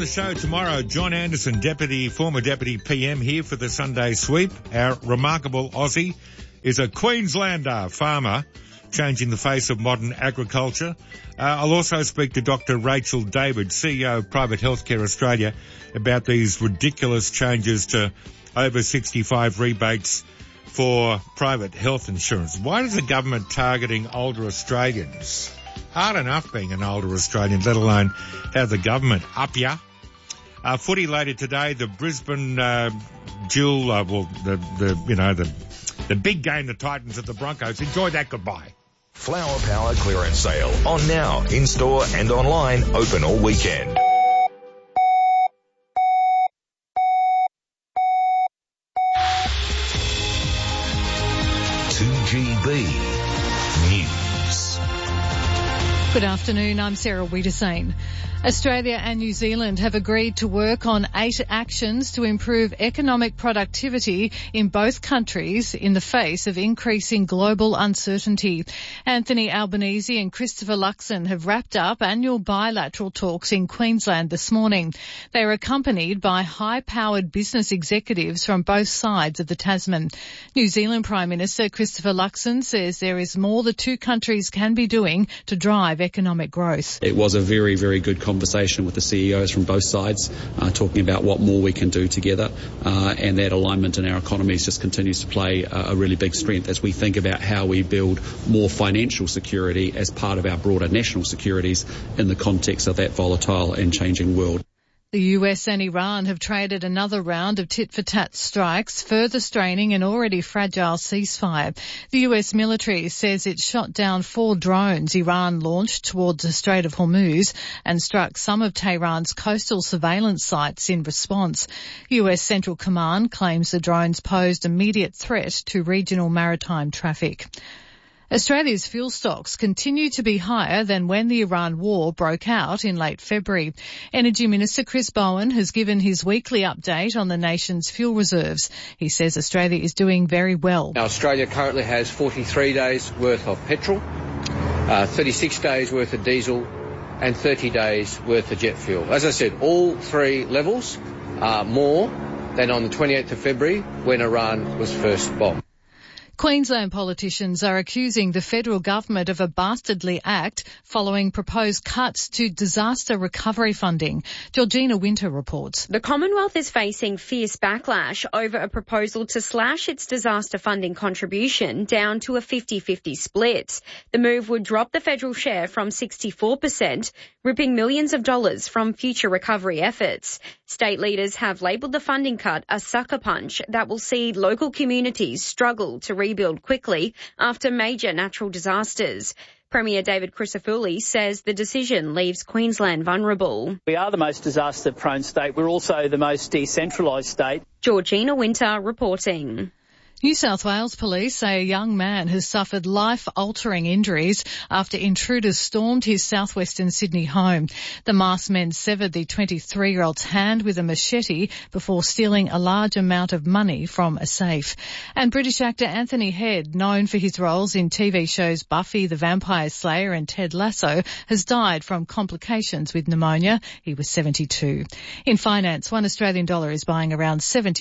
the show tomorrow, John Anderson, former Deputy PM, here for the Sunday Sweep. Our remarkable Aussie is a Queenslander farmer changing the face of modern agriculture. I'll also speak to Dr. Rachel David, CEO of Private Healthcare Australia, about these ridiculous changes to over 65 rebates for private health insurance. Why is the government targeting older Australians? Hard enough being an older Australian, let alone have the government up ya. Footy later today, the Brisbane duel, the big game, the Titans at the Broncos. Enjoy that. Goodbye. Flower Power clearance sale on now, in-store and online, open all weekend. News. Good afternoon, I'm Sarah Wiedersane. Australia and New Zealand have agreed to work on 8 actions to improve economic productivity in both countries in the face of increasing global uncertainty. Anthony Albanese and Christopher Luxon have wrapped up annual bilateral talks in Queensland this morning. They are accompanied by high-powered business executives from both sides of the Tasman. New Zealand Prime Minister Christopher Luxon says there is more the two countries can be doing to drive economic growth. It was a very, very good conversation with the CEOs from both sides, talking about what more we can do together, and that alignment in our economies just continues to play a really big strength as we think about how we build more financial security as part of our broader national securities in the context of that volatile and changing world. The US and Iran have traded another round of tit-for-tat strikes, further straining an already fragile ceasefire. The US military says it shot down 4 drones Iran launched towards the Strait of Hormuz and struck some of Tehran's coastal surveillance sites in response. US Central Command claims the drones posed immediate threat to regional maritime traffic. Australia's fuel stocks continue to be higher than when the Iran war broke out in late February. Energy Minister Chris Bowen has given his weekly update on the nation's fuel reserves. He says Australia is doing very well. Now, Australia currently has 43 days worth of petrol, 36 days worth of diesel and 30 days worth of jet fuel. As I said, all 3 levels are more than on the 28th of February when Iran was first bombed. Queensland politicians are accusing the federal government of a bastardly act following proposed cuts to disaster recovery funding. Georgina Winter reports. The Commonwealth is facing fierce backlash over a proposal to slash its disaster funding contribution down to a 50-50 split. The move would drop the federal share from 64%, ripping millions of dollars from future recovery efforts. State leaders have labelled the funding cut a sucker punch that will see local communities struggle to rebuild quickly after major natural disasters. Premier David Crisafulli says the decision leaves Queensland vulnerable. We are the most disaster-prone state. We're also the most decentralised state. Georgina Winter reporting. New South Wales police say a young man has suffered life-altering injuries after intruders stormed his southwestern Sydney home. The masked men severed the 23-year-old's hand with a machete before stealing a large amount of money from a safe. And British actor Anthony Head, known for his roles in TV shows Buffy the Vampire Slayer and Ted Lasso, has died from complications with pneumonia. He was 72. In finance, $1 Australian is buying around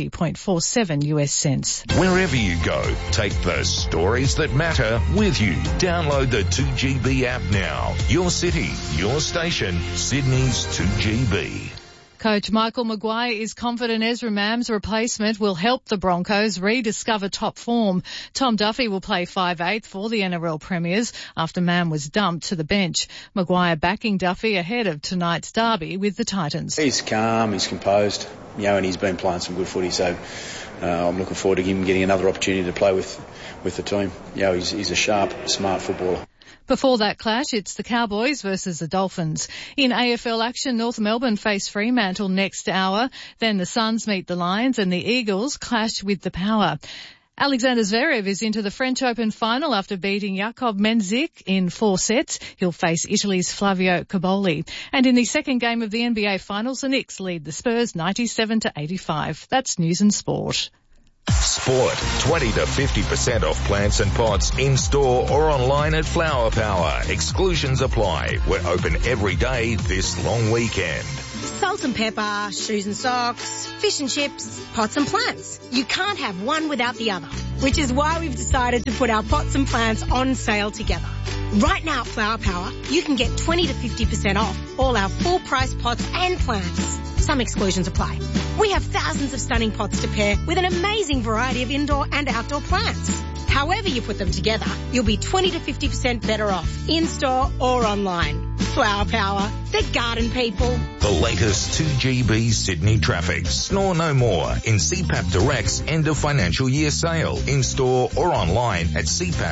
70.47 US cents. Wherever you go, take the stories that matter with you. Download the 2GB app now. Your city, your station, Sydney's 2GB. Coach Michael Maguire is confident Ezra Mam's replacement will help the Broncos rediscover top form. Tom Duffy will play 5/8 for the NRL Premiers after Mam was dumped to the bench. Maguire backing Duffy ahead of tonight's derby with the Titans. He's calm, he's composed, and he's been playing some good footy, so I'm looking forward to him getting another opportunity to play with the team. He's a sharp, smart footballer. Before that clash, it's the Cowboys versus the Dolphins. In AFL action, North Melbourne face Fremantle next hour. Then the Suns meet the Lions and the Eagles clash with the Power. Alexander Zverev is into the French Open final after beating Jakub Mensik in 4 sets. He'll face Italy's Flavio Cobolli. And in the second game of the NBA Finals, the Knicks lead the Spurs 97-85. That's news and sport. Sport. 20 to 50% off plants and pots in store or online at Flower Power. Exclusions apply. We're open every day this long weekend. salt and pepper, shoes and socks, fish and chips, pots and plants. You can't have one without the other, which is why we've decided to put our pots and plants on sale together. Right now at Flower Power, you can get 20 to 50% off all our full price pots and plants. Some exclusions apply. We have thousands of stunning pots to pair with an amazing variety of indoor and outdoor plants. However you put them together, you'll be 20 to 50% better off, in-store or online. Flower Power, the garden people. The latest 2GB Sydney traffic. Snore no more in CPAP Direct's end of financial year sale. In-store or online at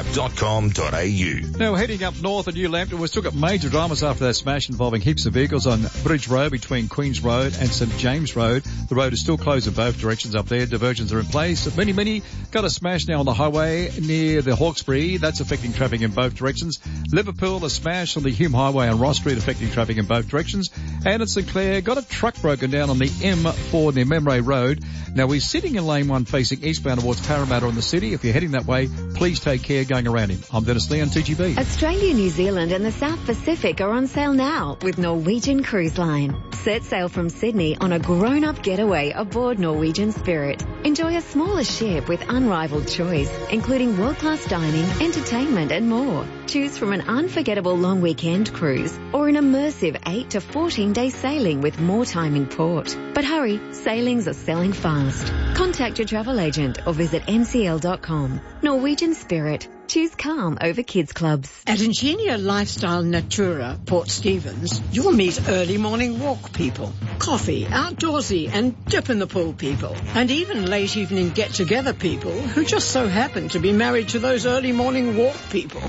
cpap.com.au. Now, heading up north at New Lambton, we've still got major dramas after that smash involving heaps of vehicles on Bridge Road between Queen's Road and St James Road. The road is still closed in both directions up there. Diversions are in place. Many got a smash now on the highway near the Hawkesbury. That's affecting traffic in both directions. Liverpool, a smash on the Hume Highway on Ross Street affecting traffic in both directions. And at St Clair, got a truck broken down on the M4 near Memray Road. Now, we're sitting in lane 1 facing eastbound towards Parramatta in the city. If you're heading that way, please take care going around him. I'm Dennis Lee on TGB. Australia, New Zealand and the South Pacific are on sale now with Norwegian Cruise Line. Set sail from Sydney on a grown-up getaway aboard Norwegian Spirit. Enjoy a smaller ship with unrivaled choice, including world-class dining, entertainment and more. Choose from an unforgettable long weekend cruise or an immersive 8 to 14-day sailing with more time in port. But hurry, sailings are selling fast. Contact your travel agent or visit ncl.com. Norwegian Spirit. Choose calm over kids clubs. At Ingenia Lifestyle Natura, Port Stephens, you'll meet early morning walk people, coffee, outdoorsy and dip in the pool people, and even late evening get-together people who just so happen to be married to those early morning walk people.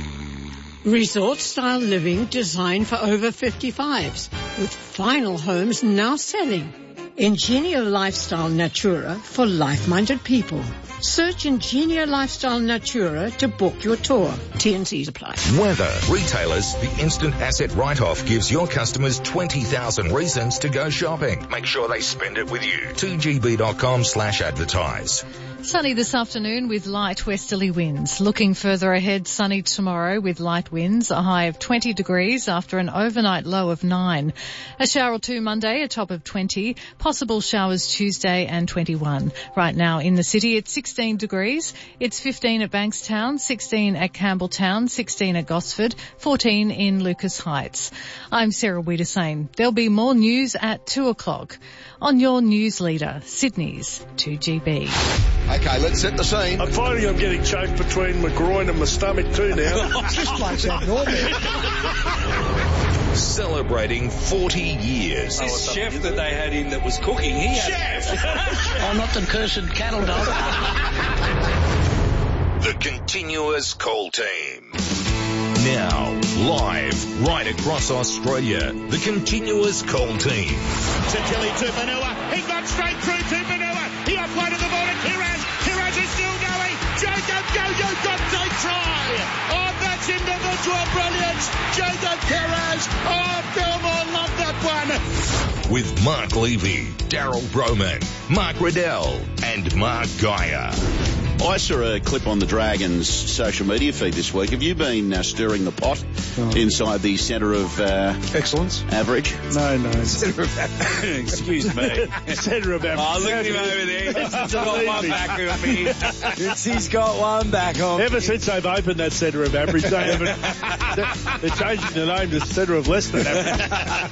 Resort-style living designed for over 55s, with final homes now selling. Ingenia Lifestyle Natura for life-minded people. Search Ingenia Lifestyle Natura to book your tour. T&Cs apply. Weather. Retailers, the instant asset write-off gives your customers 20,000 reasons to go shopping. Make sure they spend it with you. 2gb.com/advertise. Sunny this afternoon with light westerly winds. Looking further ahead, sunny tomorrow with light winds, a high of 20 degrees after an overnight low of 9. A shower or two Monday, a top of 20. Possible showers Tuesday and 21. Right now in the city, it's 16 degrees. It's 15 at Bankstown, 16 at Campbelltown, 16 at Gosford, 14 in Lucas Heights. I'm Sarah Wiedersane. There'll be more news at 2 o'clock on your news leader, Sydney's 2GB. Okay, let's set the scene. I'm finding I'm getting choked between my groin and my stomach too now. This bloke's abnormal. Celebrating 40 years. This chef that they had in that was cooking, he Chef! Oh, not the cursed cattle dog. The Continuous Call Team. Now, live right across Australia, the Continuous Call Team. Tilly to Manua. He got straight through to Manua. He offloaded the ball to Kiraz. Kiraz is still going. Jacob Yo-Yo got a try. Oh, that's individual brilliance. Jacob Kiraz. Oh, Belmore loved that one. With Mark Levy, Daryl Broman, Mark Riddell and Mark Geyer. I saw a clip on the Dragons' social media feed this week. Have you been stirring the pot inside the centre of excellence? Average? No. Centre of excuse me. Centre of average. Oh, look at him over there. He's got one back of me. He's got one back on. Ever since they've opened that centre of average, they haven't. They're changing the name to centre of less than average.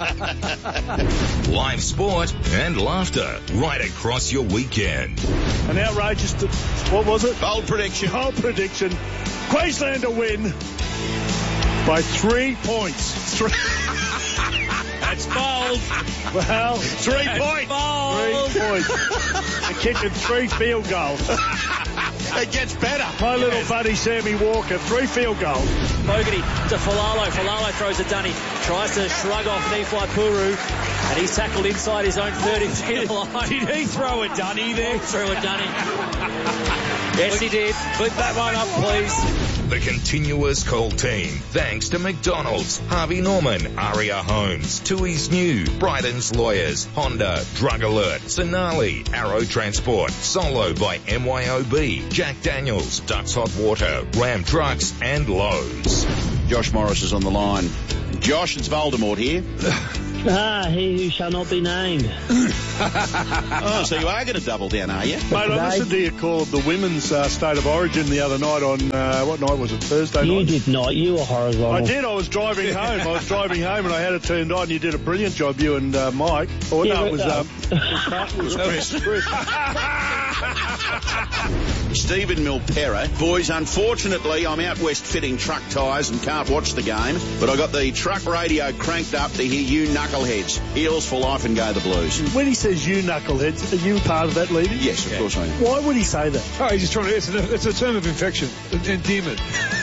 Live sport and laughter right across your weekend. An outrageous, what was it? Bold prediction. Queenslander win by 3 points. That's bold. Well, 3 points. Bold. 3 points. They're kicking 3 field goals. It gets better. My little buddy Sammy Walker, 3 field goals. Fogarty to Falalo. Falalo throws a dunny. Tries to shrug off Nifai Puru. And he's tackled inside his own 30-metre line. Did he throw a dunny there? Threw a dunny. Yes, he did. Flip that one up, please. The Continuous Call Team. Thanks to McDonald's, Harvey Norman, Aria Homes, Tui's New, Bryden's Lawyers, Honda, Drug Alert, Sonali, Arrow Transport, Solo by MYOB, Jack Daniels, Ducks Hot Water, Ram Trucks and Lowe's. Josh Morris is on the line. Josh, it's Voldemort here. He who shall not be named. Oh, so you are going to double down, are you? Mate, I listened to your call of the women's State of Origin the other night on, what night was it, Thursday night? You did not. You were horizontal. I did. I was driving home. And I had it turned on. You did a brilliant job, you and Mike. Oh, Yeah, no, it was Chris. Stephen Milpera. Boys, unfortunately, I'm out west fitting truck tyres and can't watch the game, but I got the truck radio cranked up to hear you knuckleheads. Eels for life and go the Blues. When he says you knuckleheads, are you part of that, Levy? Yes, of course I am. Why would he say that? Oh, he's just trying to. It's a term of infection, endearment.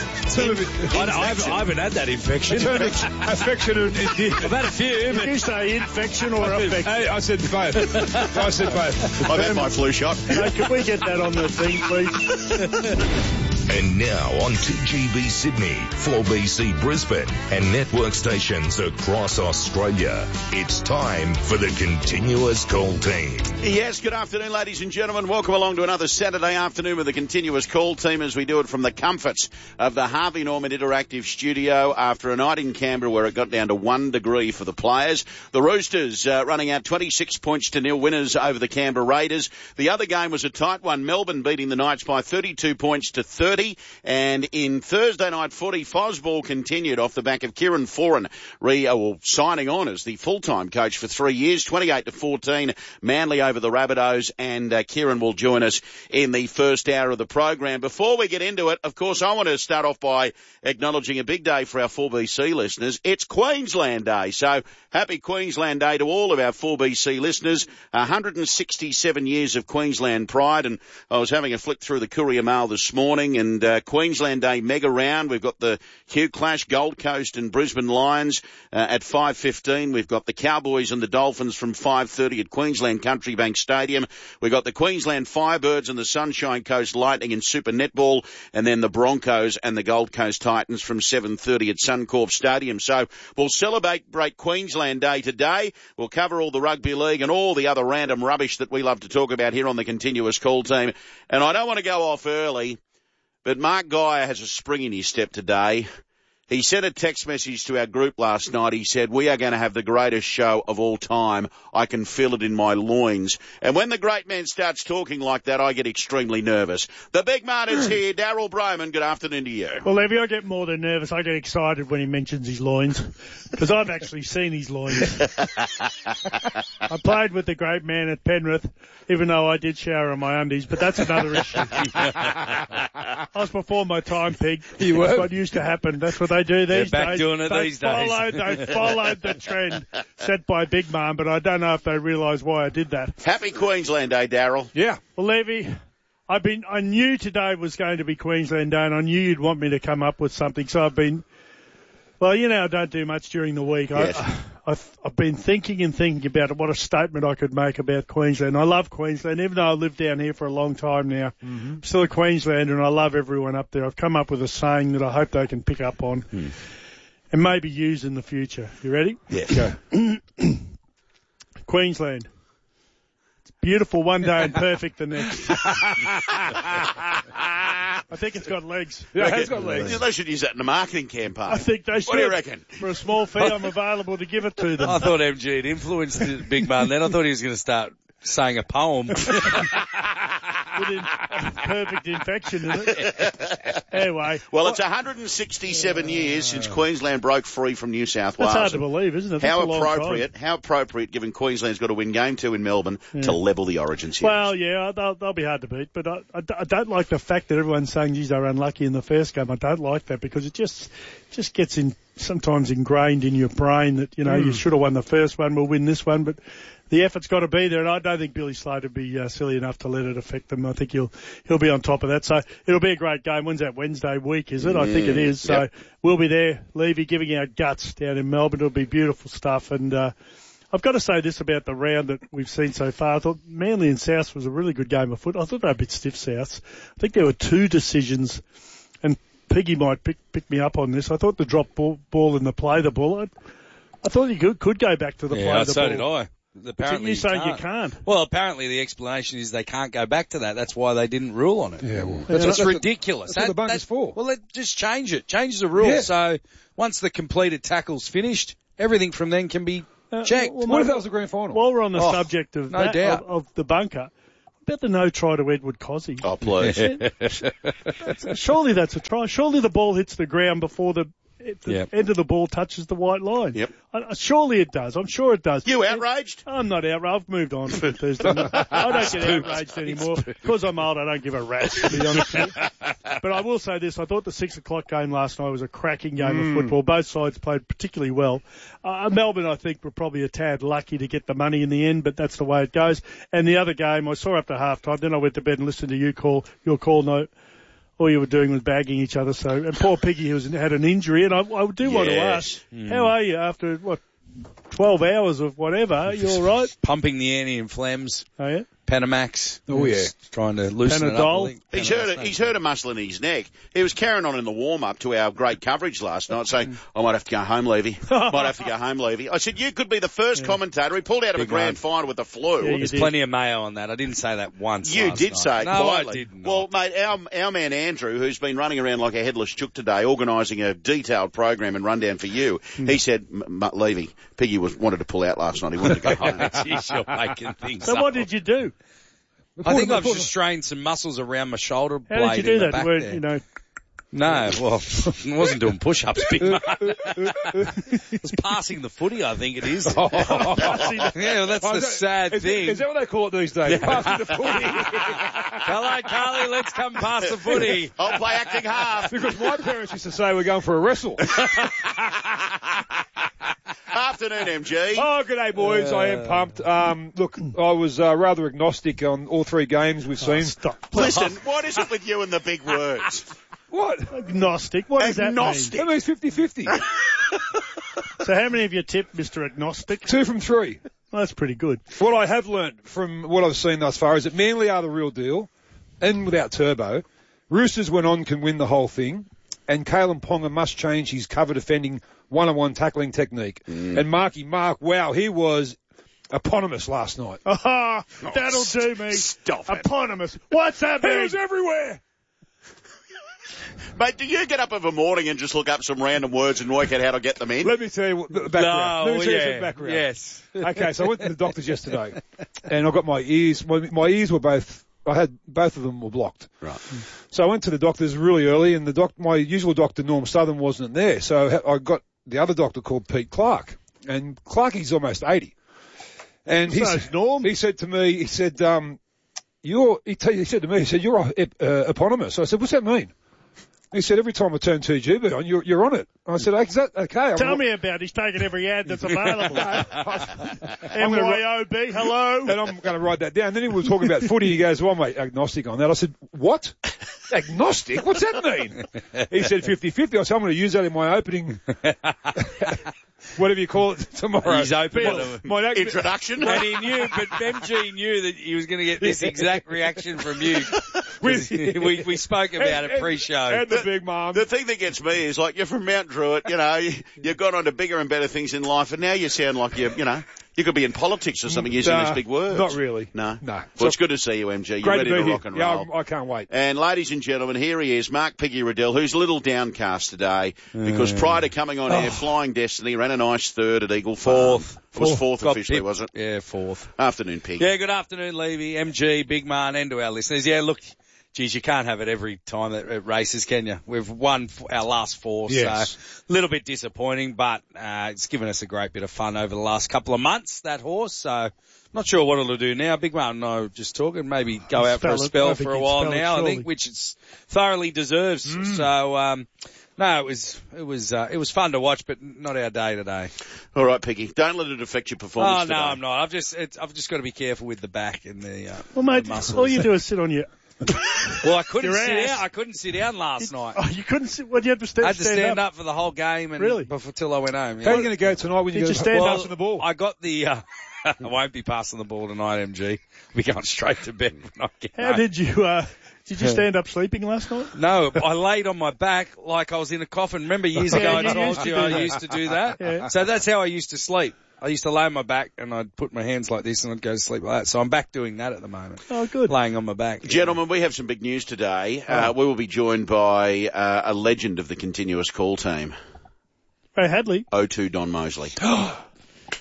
I haven't had that infection. Affection and endearment. I've had a few. Did you say infection or affection? I said both. I've had my flu shot. Hey, can we get that on the thing, please? And now on 2GB Sydney, 4BC Brisbane, and network stations across Australia. It's time for the Continuous Call Team. Yes, good afternoon, ladies and gentlemen. Welcome along to another Saturday afternoon with the Continuous Call Team as we do it from the comforts of the Harvey Norman Interactive Studio after a night in Canberra where it got down to 1 degree for the players. The Roosters running out 26 points to 0 winners over the Canberra Raiders. The other game was a tight one. Melbourne beating the Knights by 32 points to 30. And in Thursday night footy, Fosball continued off the back of Kieran Foran signing on as the full-time coach for 3 years, 28-14, Manly over the Rabbitohs, and Kieran will join us in the first hour of the program. Before we get into it, of course, I want to start off by acknowledging a big day for our 4BC listeners. It's Queensland Day, so happy Queensland Day to all of our 4BC listeners. 167 years of Queensland pride, and I was having a flick through the Courier Mail this morning, and Queensland Day mega round. We've got the Hugh Clash, Gold Coast and Brisbane Lions at 5:15. We've got the Cowboys and the Dolphins from 5:30 at Queensland Country Bank Stadium. We've got the Queensland Firebirds and the Sunshine Coast Lightning in Super Netball, and then the Broncos and the Gold Coast Titans from 7:30 at Suncorp Stadium. So we'll celebrate Queensland Day today. We'll cover all the rugby league and all the other random rubbish that we love to talk about here on the Continuous Call Team. And I don't want to go off early, but Mark Geyer has a spring in his step today. He sent a text message to our group last night. He said, "We are going to have the greatest show of all time. I can feel it in my loins." And when the great man starts talking like that, I get extremely nervous. The big man is here. Daryl Broman, good afternoon to you. Well, Levy, I get more than nervous. I get excited when he mentions his loins, because I've actually seen his loins. I played with the great man at Penrith, even though I did shower in my undies, but that's another issue. I was before my time, Pig. You were? That's what used to happen. That's what they do these They're back days. doing it these days. They followed the trend set by Big Man, but I don't know if they realise why I did that. Happy Queensland Day, Daryl. Yeah. Well, Levy, I knew today was going to be Queensland Day, and I knew you'd want me to come up with something, so I've been... Well, you know, I don't do much during the week. Yes. I've been thinking about what a statement I could make about Queensland. I love Queensland, even though I lived down here for a long time now. Mm-hmm. I'm still a Queenslander, and I love everyone up there. I've come up with a saying that I hope they can pick up on and maybe use in the future. You ready? Yes. Go. Queensland. It's beautiful one day and perfect the next. I think it's got legs. Yeah, it has got legs. They should use that in a marketing campaign. I think they should. What do you reckon? For a small fee, I'm available to give it to them. I thought MG had influenced the big man then. I thought he was going to start saying a poem. Perfect infection, isn't it? Anyway. Well, it's 167 years since Queensland broke free from New South Wales. That's hard to believe, isn't it? How appropriate, given Queensland's got to win Game 2 in Melbourne to level the Origin series. Well, yeah, they'll be hard to beat, but I don't like the fact that everyone's saying, geez, they were unlucky in the first game. I don't like that because it just gets sometimes ingrained in your brain that, you know, you should have won the first one, we'll win this one, but the effort's got to be there, and I don't think Billy Slater would be silly enough to let it affect them. I think he'll be on top of that. So it'll be a great game. When's that? Wednesday week, is it? I think it is. So we'll be there, Levy, giving our guts down in Melbourne. It'll be beautiful stuff. And I've got to say this about the round that we've seen so far. I thought Manly and South was a really good game of foot. I thought they were a bit stiff, South. I think there were 2 decisions, and Piggy might pick me up on this. I thought the drop ball and the play the ball, I thought you could go back to the play the ball. So did I. Apparently you're saying you can't. Well, apparently the explanation is they can't go back to that. That's why they didn't rule on it. Yeah, well, that's ridiculous. That's what the bunker's for. Well, just change it. Change the rule. Yeah. So once the completed tackle's finished, everything from then can be Check. What if that was the grand final? While we're on the subject of no doubt. of the bunker, about the no try to Edward Cozzy. Oh, please. Surely that's a try. Surely the ball hits the ground before the end of the ball touches the white line. Yep. Surely it does. I'm sure it does. You outraged? I'm not outraged. I've moved on from Thursday night. I don't get outraged anymore. Because I'm old, I don't give a rat's, to be honest with you. But I will say this. I thought the 6 o'clock game last night was a cracking game of football. Both sides played particularly well. Melbourne, I think, were probably a tad lucky to get the money in the end, but that's the way it goes. And the other game, I saw up to half-time. Then I went to bed and listened to your call note. All you were doing was bagging each other. And poor Piggy had an injury. And I do want to ask, how are you after, 12 hours of whatever? You all right? Pumping the anti-inflams. Oh, yeah? Panamax. Oh, yeah. Trying to loosen it up. He's hurt a muscle in his neck. He was carrying on in the warm-up to our great coverage last night saying, I might have to go home, Levy. I said, you could be the first commentator. He pulled out of a grand final with the flu. Yeah, there's plenty of mayo on that. I didn't say that once. You did say it quietly. I didn't. Well, mate, our man Andrew, who's been running around like a headless chook today, organising a detailed program and rundown for you, he said, Levy, Piggy wanted to pull out last night. He wanted to go home. Jeez, you're making things So up. What did you do? I think I've just strained some muscles around my shoulder blade. How did you do that? Back there. No, well, I wasn't doing push-ups, big man. I was passing the footy, I think it is. Yeah, well, that's the sad thing. Is that what they call it these days? Passing the footy. Hello, Carly, let's come pass the footy. I'll play acting half. Because my parents used to say we're going for a wrestle. Afternoon, MG. Oh, good day, boys. I am pumped. Look, I was rather agnostic on all 3 games we've seen. Stop. Listen, what is it with you and the big words? What? Agnostic? What does that mean? That means 50-50. So how many of you tipped Mr. Agnostic? 2 from 3. Well, that's pretty good. What I have learnt from what I've seen thus far is that Manly are the real deal, and without Turbo. Roosters, when on, can win the whole thing, and Kalen Ponga must change his cover defending one-on-one tackling technique. And Mark, wow, he was eponymous last night. That'll do me. Stop it. Eponymous. What's that mean? He was everywhere. Mate, do you get up of a morning and just look up some random words and work out how to get them in? Let me tell you the background. Let me tell you some background. Yes. Okay, so I went to the doctor's yesterday, and I got my ears. My ears were both of them were blocked. Right. So I went to the doctor's really early, and my usual doctor, Norm Southern, wasn't there. So I got the other doctor called Pete Clark, and Clarky's almost 80. And he said to me, he said to me, you're eponymous. So I said, what's that mean? He said, every time I turn 2GB on, you're on it. I said, is that okay? Tell me about it. He's taking every ad that's available. MYOB, hello. And I'm going to write that down. Then he was talking about footy. He goes, well, mate, agnostic on that. I said, what? Agnostic? What's that mean? He said 50-50. I said, I'm going to use that in my opening, whatever you call it, tomorrow. He's open my introduction. And he knew, but MG knew that he was going to get this exact reaction from you. We spoke about it pre-show. And the big mom. The thing that gets me is, like, you're from Mount Druitt, you've gone on to bigger and better things in life, and now you sound like you could be in politics or something using these big words. Not really. No. No. Well, it's good to see you, MG. You're ready to rock and roll. Yeah, I can't wait. And ladies and gentlemen, here he is, Mark Piggy Riddell, who's a little downcast today because prior to coming on air, Flying Destiny ran a nice third at Eagle Farm. It was fourth officially, was it? Yeah, 4th. Afternoon, Pig. Yeah, good afternoon, Levy, MG, Big Man, and to our listeners. Yeah, look, geez, you can't have it every time at races, can you? We've won our last 4, so a little bit disappointing, but it's given us a great bit of fun over the last couple of months, that horse, so not sure what it'll do now. Big Man and I were just talking, maybe go out for a spell for a while now, I think, which it thoroughly deserves. So, no, it was fun to watch, but not our day today. All right, Piggy. Don't let it affect your performance today. No, I'm not. I've just got to be careful with the back and the muscles. All you do is sit on your... Well, I couldn't sit down. I couldn't sit down last night. Oh, you couldn't sit? What, you had to stand? I had to stand up for the whole game, and really? Till I went home. Yeah. How are you going to go tonight when you stand up the ball? I got the. I won't be passing the ball tonight, MG. I'll be going straight to bed when I get home. How did you? Did you stand up sleeping last night? No, I laid on my back like I was in a coffin. Remember years ago I told you I used to do that? Yeah. So that's how I used to sleep. I used to lay on my back and I'd put my hands like this and I'd go to sleep like that. So I'm back doing that at the moment. Oh, good. Laying on my back. Gentlemen, we have some big news today. We will be joined by a legend of the continuous call team. Ray Hadley. O2 Don Mosley.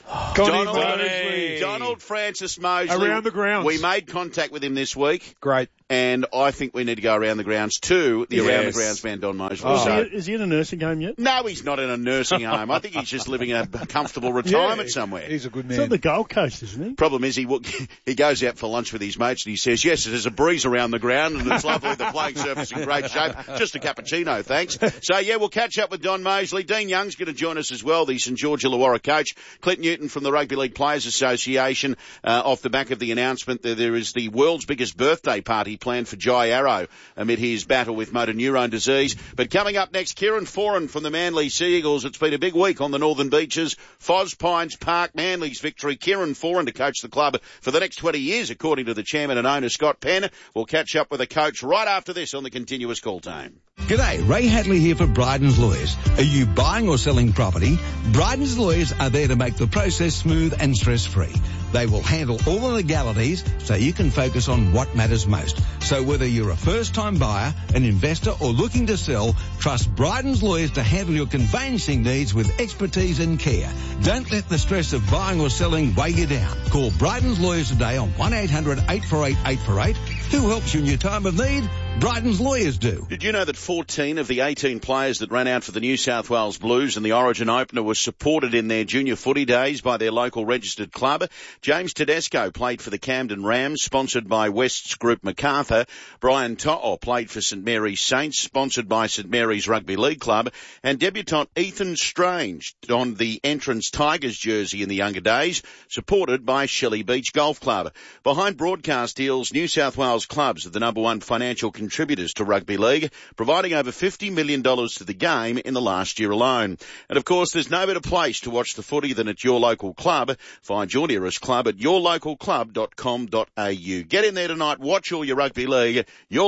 Donald Francis Mosley. Around the grounds. We made contact with him this week. Great. And I think we need to go around the grounds to the around the grounds man, Don Mosley. Oh. Is he in a nursing home yet? No, he's not in a nursing home. I think he's just living in a comfortable retirement somewhere. He's a good man. He's on the Gold Coast, isn't he? Problem is, he goes out for lunch with his mates and he says, yes, there's a breeze around the ground and it's lovely. The playing surface in great shape. Just a cappuccino, thanks. So, yeah, we'll catch up with Don Mosley. Dean Young's going to join us as well, the St George Illawarra coach. Clint Newton from the Rugby League Players Association, off the back of the announcement that there is the world's biggest birthday party planned for Jai Arrow amid his battle with motor neurone disease. But coming up next, Kieran Foran from the Manly Sea Eagles. It's been a big week on the Northern Beaches. Foz Pines Park, Manly's victory. Kieran Foran to coach the club for the next 20 years, according to the chairman and owner, Scott Penn. We'll catch up with the coach right after this on the Continuous Call Team. G'day, Ray Hadley here for Bryden's Lawyers. Are you buying or selling property? Bryden's Lawyers are there to make the process smooth and stress-free. They will handle all the legalities so you can focus on what matters most. So whether you're a first-time buyer, an investor or looking to sell, trust Bryden's Lawyers to handle your conveyancing needs with expertise and care. Don't let the stress of buying or selling weigh you down. Call Bryden's Lawyers today on 1-800-848-848. Who helps you in your time of need? Bryden's Lawyers do. Did you know that 14 of the 18 players that ran out for the New South Wales Blues in the Origin opener were supported in their junior footy days by their local registered club? James Tedesco played for the Camden Rams, sponsored by West's Group Macarthur. Brian To'o played for St Mary's Saints, sponsored by St Mary's Rugby League Club. And debutant Ethan Strange donned the Entrance Tigers jersey in the younger days, supported by Shelley Beach Golf Club. Behind broadcast deals, New South Wales clubs are the number one financial contributors to rugby league, providing over $50 million to the game in the last year alone. And of course, there's no better place to watch the footy than at your local club. Find your nearest club at yourlocalclub.com.au. Get in there tonight, watch all your rugby league,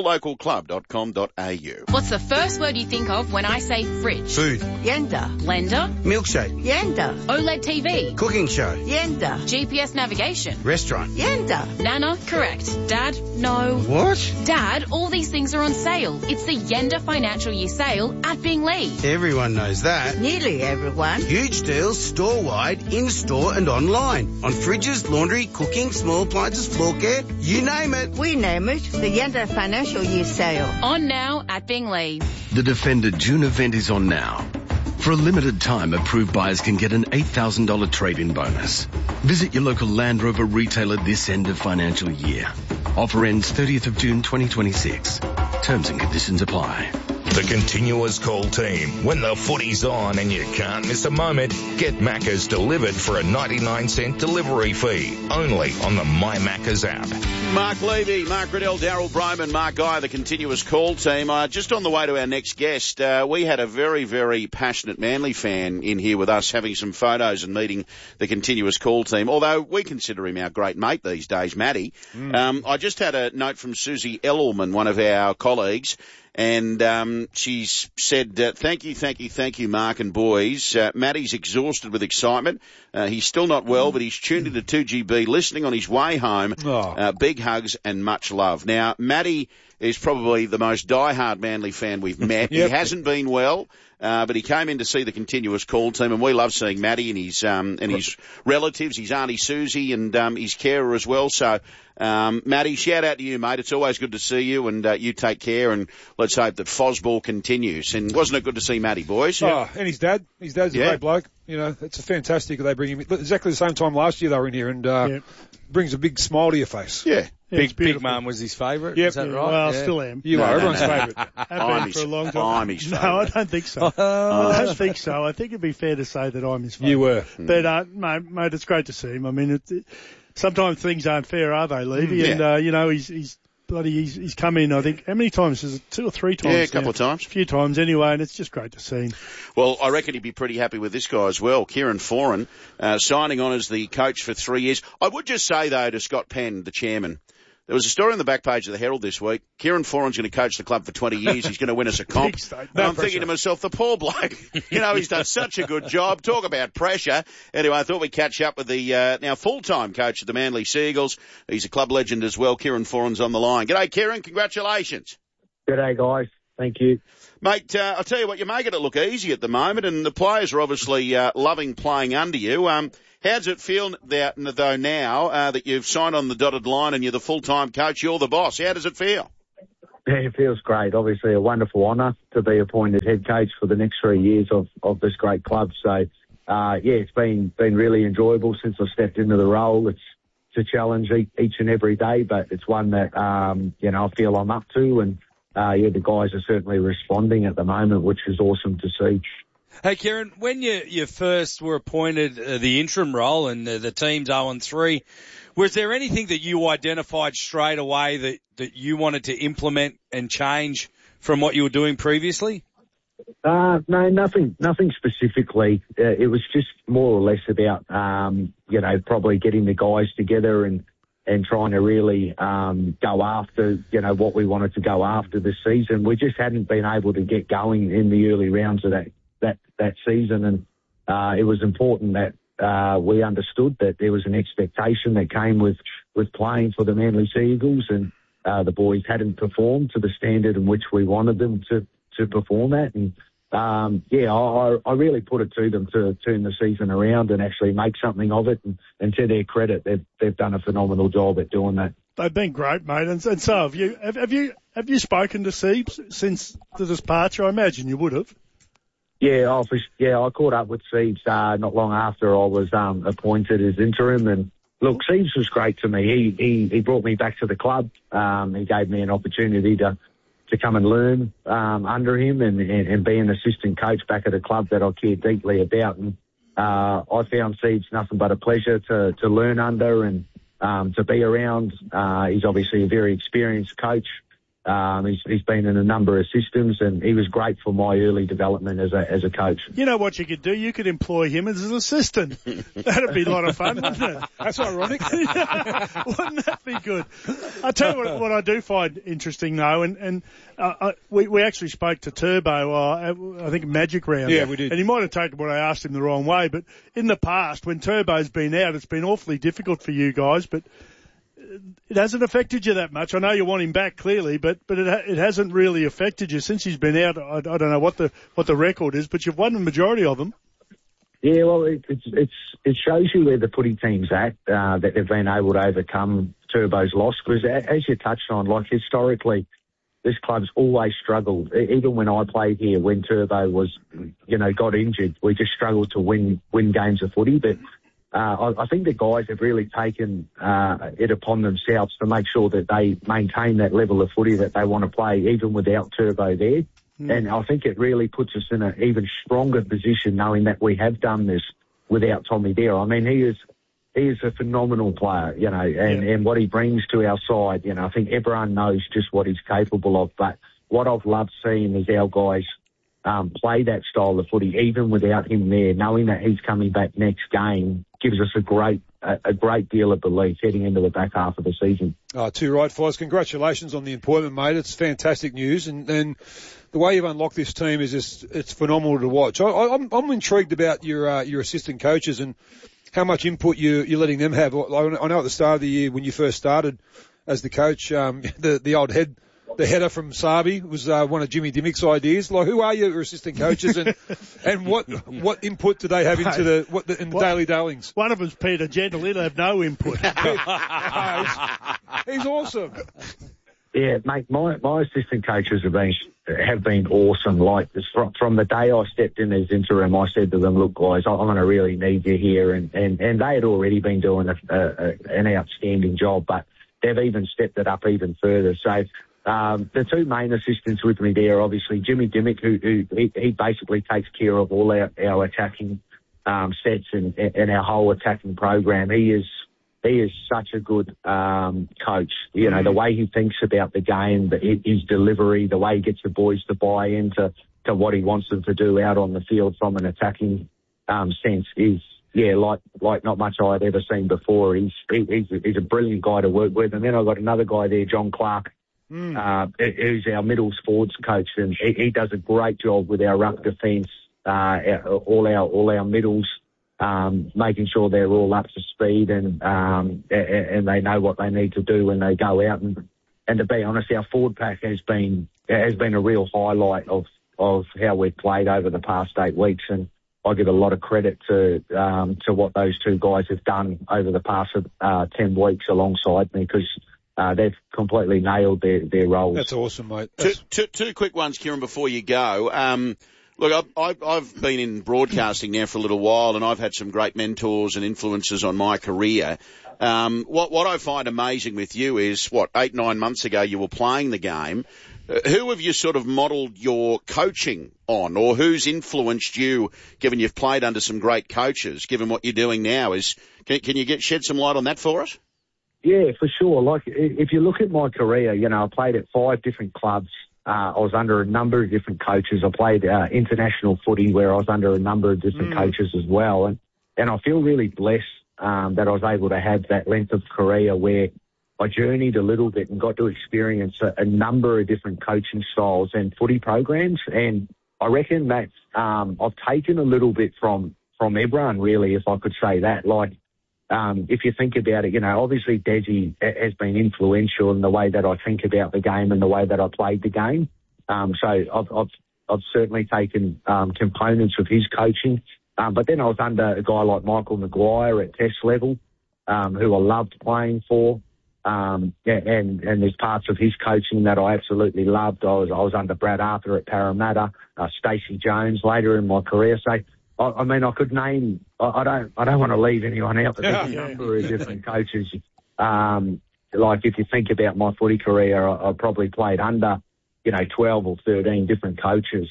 yourlocalclub.com.au. What's the first word you think of when I say fridge? Food. Yenda. Blender. Milkshake. Yenda. OLED TV. Cooking show. Yenda. GPS navigation. Restaurant. Yenda. Nana, correct. Dad, no. What? Dad, all these things are on sale. It's the Yenda Financial Year sale at Binglee. Everyone knows that. Nearly everyone. Huge deals store-wide, in-store and online. On fridges, laundry, cooking, small appliances, floor care, you name it. We name it the Yenda Financial Year sale. On now at Binglee. The Defender June event is on now. For a limited time, approved buyers can get an $8,000 trade-in bonus. Visit your local Land Rover retailer this end of financial year. Offer ends 30th of June 2026. Terms and conditions apply. The Continuous Call Team. When the footy's on and you can't miss a moment, get Macca's delivered for a 99-cent delivery fee. Only on the My Macca's app. Mark Levy, Mark Riddell, Daryl Bryman, Mark Guy, the Continuous Call Team. Just on the way to our next guest, we had a very, very passionate Manly fan in here with us having some photos and meeting the Continuous Call Team, although we consider him our great mate these days, Matty. I just had a note from Susie Ellelman, one of our colleagues, and she's said, thank you, Mark and boys. Matty's exhausted with excitement. He's still not well, but he's tuned into 2GB, listening on his way home. Big hugs and much love. Now, Matty is probably the most diehard Manly fan we've met. Yep. He hasn't been well, but he came in to see the Continuous Call Team, and we love seeing Matty and his relatives, his Auntie Susie and his carer as well. So, Matty, shout out to you, mate. It's always good to see you, and you take care, and let's hope that Fosball continues. And wasn't it good to see Matty, boys? Oh, and his dad. His dad's a great bloke. You know, it's a fantastic they bring him in. Exactly the same time last year they were in here, and brings a big smile to your face. Yeah. Big Mum was his favourite. Yep. Is that right? Well, I still am. You are everyone's favourite. I've been for a long time. I'm his favourite. No, I don't think so. I don't think so. I think it'd be fair to say that I'm his favourite. You were. But, mate, it's great to see him. I mean, sometimes things aren't fair, are they, Levy? Yeah. And, he's come in, I think, how many times? Is it 2 or 3 times? Yeah, a couple of times. A few times anyway, and it's just great to see him. Well, I reckon he'd be pretty happy with this guy as well, Kieran Foran, signing on as the coach for 3 years. I would just say, though, to Scott Penn, the chairman, there was a story on the back page of the Herald this week. Kieran Foran's going to coach the club for 20 years. He's going to win us a comp. I'm thinking to myself, the poor bloke, he's done such a good job. Talk about pressure. Anyway, I thought we'd catch up with the now full-time coach of the Manly Sea Eagles. He's a club legend as well. Kieran Foran's on the line. G'day, Kieran. Congratulations. G'day, guys. Thank you. Mate, I'll tell you what, you're making it look easy at the moment, and the players are obviously loving playing under you. How does it feel though now that you've signed on the dotted line and you're the full-time coach, you're the boss? How does it feel? Yeah, it feels great. Obviously, a wonderful honour to be appointed head coach for the next 3 years of this great club. So, it's been really enjoyable since I stepped into the role. It's a challenge each and every day, but it's one that, I feel I'm up to. And, the guys are certainly responding at the moment, which is awesome to see. Hey, Kieran, when you first were appointed the interim role and the team's 0-3, was there anything that you identified straight away that you wanted to implement and change from what you were doing previously? No, nothing specifically. It was just more or less about, probably getting the guys together and trying to really go after, what we wanted to go after this season. We just hadn't been able to get going in the early rounds of that season, and it was important that we understood that there was an expectation that came with playing for the Manly Sea Eagles, and the boys hadn't performed to the standard in which we wanted them to perform at. And I really put it to them to turn the season around and actually make something of it. And to their credit, they've done a phenomenal job at doing that. They've been great, mate. And so have you. Have you spoken to Siebes since the departure? I imagine you would have. Yeah, I caught up with Siebes not long after I was appointed as interim, and look, Siebes was great to me. He brought me back to the club. He gave me an opportunity to come and learn under him and be an assistant coach back at a club that I care deeply about. And I found Siebes nothing but a pleasure to learn under and to be around. He's obviously a very experienced coach. He's been in a number of systems, and he was great for my early development as a coach. You know what you could do? You could employ him as an assistant. That'd be a lot of fun, wouldn't it? That's ironic. Wouldn't that be good? I'll tell you what I do find interesting, though, and we actually spoke to Turbo, I think Magic Round. Yeah, we did. And he might have taken what I asked him the wrong way, but in the past, when Turbo's been out, it's been awfully difficult for you guys, but it hasn't affected you that much. I know you want him back clearly, but it hasn't really affected you since he's been out. I don't know what the record is, but you've won the majority of them. Yeah, well, it shows you where the footy team's at, that they've been able to overcome Turbo's loss. Because as you touched on, like historically, this club's always struggled. Even when I played here, when Turbo was, got injured, we just struggled to win games of footy. But I think the guys have really taken it upon themselves to make sure that they maintain that level of footy that they want to play, even without Turbo there. And I think it really puts us in an even stronger position knowing that we have done this without Tommy Dare. I mean, he is a phenomenal player, and what he brings to our side, I think everyone knows just what he's capable of. But what I've loved seeing is our guys play that style of footy, even without him there, knowing that he's coming back next game gives us a great deal of belief heading into the back half of the season. Too right, Foz. Congratulations on the appointment, mate. It's fantastic news, and the way you've unlocked this team is it's phenomenal to watch. I'm intrigued about your assistant coaches and how much input you're letting them have. I know at the start of the year when you first started as the coach, the old header from Sabi was one of Jimmy Dimmick's ideas. Like, who are your assistant coaches, and what input do they have into the daily dealings? One of them's Peter Gentle. He'll have no input. He's awesome. Yeah, mate. My assistant coaches have been awesome. Like from the day I stepped in as interim, I said to them, "Look, guys, I'm going to really need you here," and they had already been doing an outstanding job, but they've even stepped it up even further. So. The two main assistants with me there, obviously Jimmy Dimmick, who he basically takes care of all our attacking sets and our whole attacking program. He is such a good coach. The way he thinks about the game, his delivery, the way he gets the boys to buy into what he wants them to do out on the field from an attacking sense is. Yeah, like not much I had ever seen before. He's a brilliant guy to work with. And then I've got another guy there, John Clark, who's our middles forwards coach, and he does a great job with our ruck defence, all our middles, making sure they're all up to speed and they know what they need to do when they go out. And to be honest, our forward pack has been a real highlight of how we've played over the past 8 weeks. And I give a lot of credit to what those two guys have done over the past 10 weeks alongside me, because they've completely nailed their roles. That's awesome, mate. Two quick ones, Kieran, before you go. Look, I've been in broadcasting now for a little while, and I've had some great mentors and influences on my career. What I find amazing with you is, 8-9 months ago you were playing the game. Who have you sort of modelled your coaching on, or who's influenced you, given you've played under some great coaches, given what you're doing now? Can you shed some light on that for us? Yeah, for sure. Like, if you look at my career, I played at 5 different clubs. I was under a number of different coaches. I played international footy, where I was under a number of different coaches as well. And I feel really blessed that I was able to have that length of career where I journeyed a little bit and got to experience a number of different coaching styles and footy programs. And I reckon that I've taken a little bit from everyone, really, if I could say that. Like, if you think about it, obviously Desi has been influential in the way that I think about the game and the way that I played the game. So I've certainly taken components of his coaching. But then I was under a guy like Michael Maguire at test level, who I loved playing for. And there's parts of his coaching that I absolutely loved. I was under Brad Arthur at Parramatta, Stacey Jones later in my career. So, I mean, I could name, I don't want to leave anyone out, but there's a number of different coaches. Like, if you think about my footy career, I probably played under, 12 or 13 different coaches.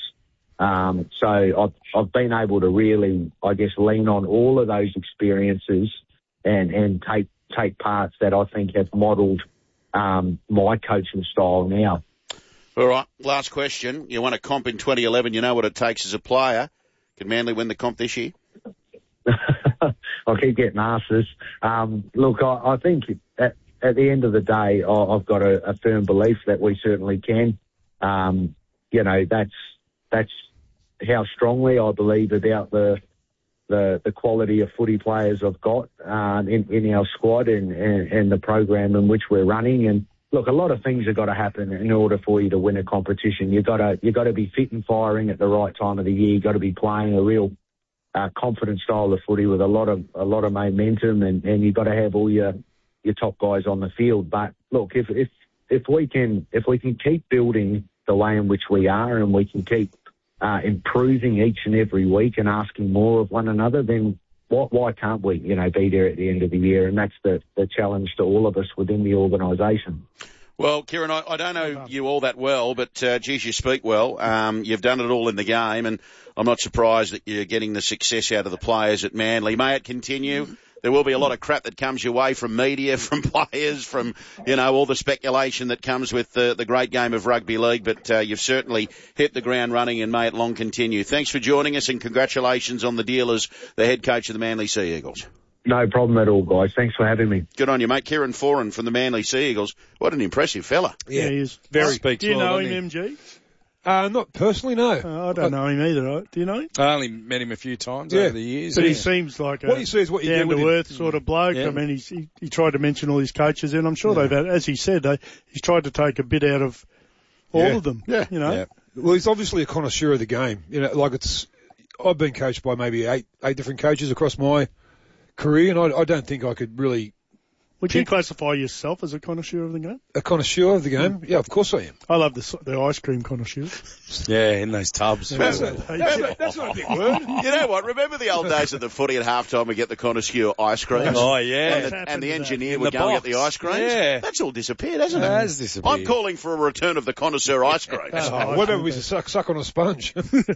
So I've been able to really, I guess, lean on all of those experiences and take parts that I think have modelled my coaching style now. All right, last question. You won a comp in 2011. You know what it takes as a player. Can Manly win the comp this year? I keep getting asked this. Look, I think at the end of the day, I've got a firm belief that we certainly can. That's how strongly I believe about the quality of footy players I've got in our squad and the program in which we're running. And look, a lot of things have got to happen in order for you to win a competition. You've got to be fit and firing at the right time of the year. You've got to be playing a real confident style of footy with a lot of momentum, and you've got to have all your top guys on the field. But look, if we can keep building the way in which we are, and we can keep improving each and every week and asking more of one another, then why can't we, be there at the end of the year? And that's the challenge to all of us within the organisation. Well, Kieran, I don't know you all that well, but, geez, you speak well. You've done it all in the game, and I'm not surprised that you're getting the success out of the players at Manly. May it continue. There will be a lot of crap that comes your way from media, from players, from, all the speculation that comes with the great game of rugby league, but you've certainly hit the ground running, and may it long continue. Thanks for joining us, and congratulations on the deal as the head coach of the Manly Sea Eagles. No problem at all, guys. Thanks for having me. Good on you, mate. Kieran Foran from the Manly Sea Eagles. What an impressive fella. Yeah, he is. Very speaks Do you well, know him, MG? Not personally, no. I don't know him either. Do you know him? I only met him a few times over the years. But he seems like what you see is what you down-to-earth sort of bloke. Yeah. I mean, he tried to mention all his coaches, and I'm sure they've had, as he said, he's tried to take a bit out of all of them. Yeah. Yeah. Well, he's obviously a connoisseur of the game. I've been coached by maybe eight different coaches across my career, and I don't think I could really... Would you classify yourself as a connoisseur of the game? A connoisseur of the game? Yeah, of course I am. I love the ice cream connoisseurs. Yeah, in those tubs. That's not a big word. You know what? Remember the old days of the footy at halftime? We get the connoisseur ice creams. Oh, yeah. And the engineer would go and get the ice creams. Yeah. That's all disappeared, hasn't it? It has disappeared. I'm calling for a return of the connoisseur ice creams. What about we suck on a sponge?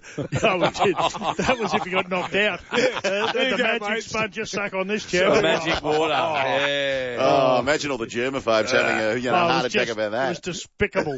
That was if you got knocked out. The magic sponge just suck on this chair. Magic water. Yeah. Oh, imagine all the germaphobes having a heart attack about that. It was despicable.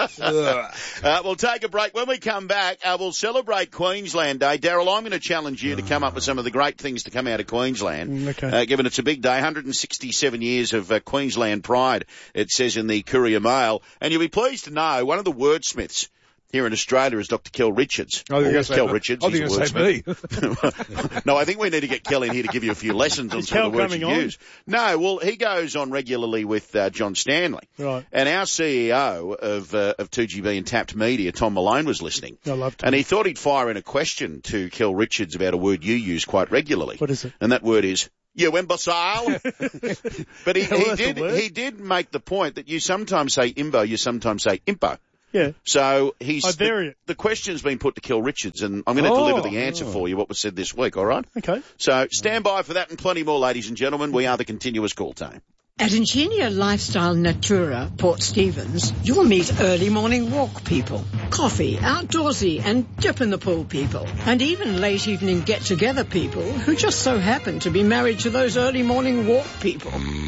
We'll take a break. When we come back, we'll celebrate Queensland Day. Daryl, I'm going to challenge you to come up with some of the great things to come out of Queensland. Okay. Given it's a big day, 167 years of Queensland pride, it says in the Courier Mail. And you'll be pleased to know one of the wordsmiths here in Australia is Dr. Kel Richards. I think Kel Richards. I think he's a say me. No, I think we need to get Kel in here to give you a few lessons on some of the words you use. No, well, he goes on regularly with John Stanley. Right. And our CEO of 2GB and Tapped Media, Tom Malone, was listening. I love Tom. And he thought he'd fire in a question to Kel Richards about a word you use quite regularly. What is it? And that word is, you imbecile. But he did make the point that you sometimes say imbo, you sometimes say impo. Yeah. So I vary it. the question's been put to Kel Richards, and I'm going to deliver the answer for you, what was said this week, all right? Okay. So stand by for that and plenty more, ladies and gentlemen. We are the Continuous Call Team. At Ingenia Lifestyle Natura, Port Stephens, you'll meet early morning walk people, coffee, outdoorsy and dip in the pool people, and even late evening get-together people who just so happen to be married to those early morning walk people.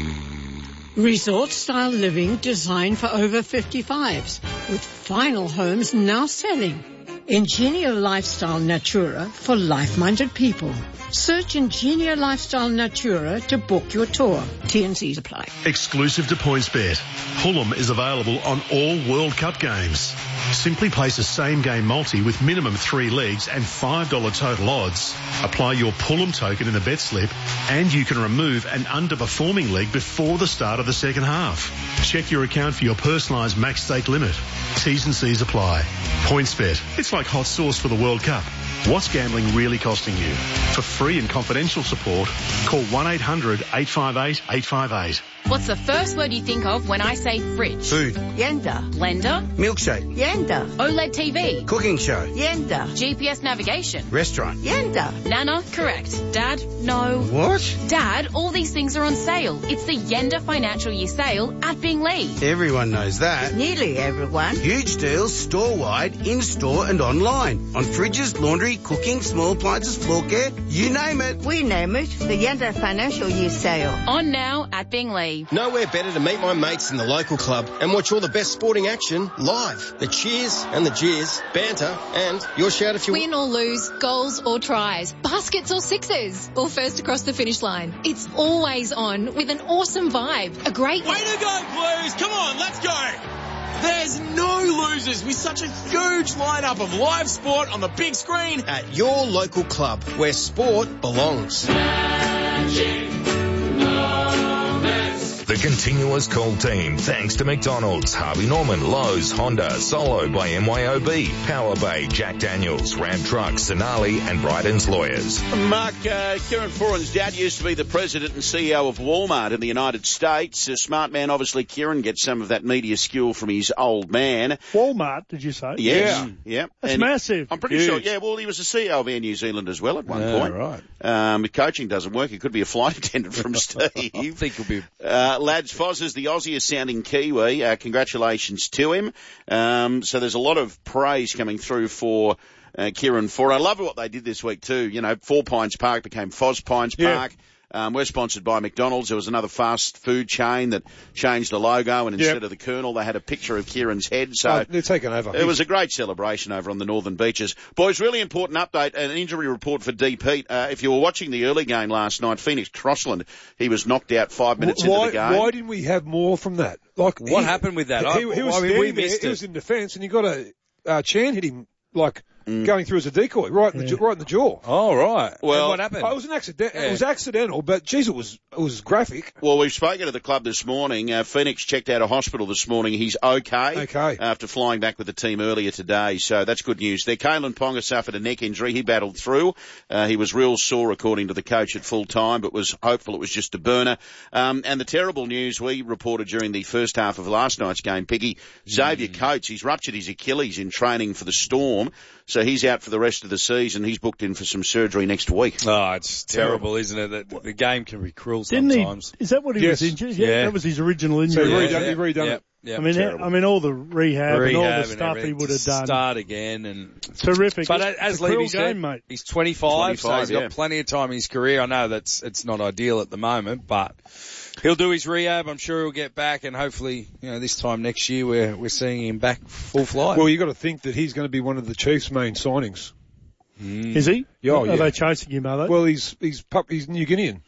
Resort-style living designed for over 55s, with final homes now selling. Ingenia Lifestyle Natura for life-minded people. Search Ingenia Lifestyle Natura to book your tour. T&Cs apply. Exclusive to PointsBet, Fulham is available on all World Cup games. Simply place a same-game multi with minimum 3 legs and $5 total odds. Apply your Fulham token in the bet slip and you can remove an underperforming leg before the start of the second half. Check your account for your personalised max stake limit. T's and C's apply. PointsBet. It's like hot sauce for the World Cup. What's gambling really costing you? For free and confidential support, call 1-800-858-858. What's the first word you think of when I say fridge? Food. Yenda. Blender. Milkshake. Yenda. OLED TV. Cooking show. Yenda. GPS navigation. Restaurant. Yenda. Nana, correct. Dad, no. What? Dad, all these things are on sale. It's the Yenda Financial Year Sale at Binglee. Everyone knows that. Nearly everyone. Huge deals store-wide, in-store and online. On fridges, laundry, cooking, small appliances, floor care, you name it. We name it the Yenda Financial Year Sale. On now at Binglee. Nowhere better to meet my mates in the local club and watch all the best sporting action live. The cheers and the jeers, banter, and your shout if you win or lose, goals or tries, baskets or sixes, or first across the finish line. It's always on with an awesome vibe. A great way to go, Blues! Come on, let's go! There's no losers with such a huge lineup of live sport on the big screen at your local club where sport belongs. The Continuous Call Team, thanks to McDonald's, Harvey Norman, Lowe's, Honda, Solo by MYOB, Power Bay, Jack Daniels, Ram Trucks, Sonali and Bryden's Lawyers. Mark, Kieran Foran's dad used to be the president and CEO of Walmart in the United States. A smart man, obviously. Kieran gets some of that media skill from his old man. Walmart, did you say? Yes. Yeah. That's and massive. I'm pretty sure. Yeah, well, he was the CEO of Air New Zealand as well at one point. Right. If coaching doesn't work, he could be a flight attendant from Steve. I think he'll be... Lads, Foz is the Aussie sounding Kiwi. Congratulations to him. So there's a lot of praise coming through for Kieran Foran. I love what they did this week too. You know, 4 Pines Park became Foz Pines Park. We're sponsored by McDonald's. There was another fast food chain that changed the logo, and instead of the Colonel, they had a picture of Kieran's head. So they're taking over. It was a great celebration over on the Northern Beaches. Boys, really important update, an injury report for D. Pete. If you were watching the early game last night, Phoenix Crossland, he was knocked out 5 minutes into the game. Why didn't we have more from that? Like what happened with that? He was he was in defence, and you got a Chan hit him like. Going through as a decoy, right in the jaw. Oh, right. Well, and what happened? It was an accident. It was accidental, but geez, it was graphic. Well, we've spoken to the club this morning. Phoenix checked out of hospital this morning. He's okay. After flying back with the team earlier today, so that's good news there. Kalen Ponga suffered a neck injury. He battled through. He was real sore, according to the coach, at full time, but was hopeful it was just a burner. And the terrible news we reported during the first half of last night's game, Piggy, Xavier Coates, he's ruptured his Achilles in training for the Storm. So he's out for the rest of the season. He's booked in for some surgery next week. Oh, it's terrible, isn't it? The game can be cruel sometimes. Is that what he was injured? Yeah, that was his original injury. So he redone it. Yeah, I mean, all the rehab and all the stuff he would have done. Start again and terrific. But as Levy said, mate. He's 25, so he's got plenty of time in his career. I know it's not ideal at the moment, but he'll do his rehab. I'm sure he'll get back, and hopefully, this time next year we're seeing him back full flight. Well, you got to think that he's going to be one of the Chiefs' main signings. Is he? Yeah, Are they chasing him? Are they? Well, he's New Guinean.